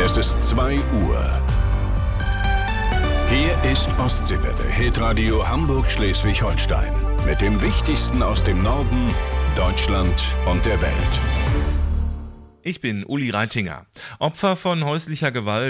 Es ist 2 Uhr. Hier ist Ostseewelle, Hitradio Hamburg-Schleswig-Holstein. Mit dem Wichtigsten aus dem Norden, Deutschland und der Welt. Ich bin Uli Reitinger. Opfer von häuslicher Gewalt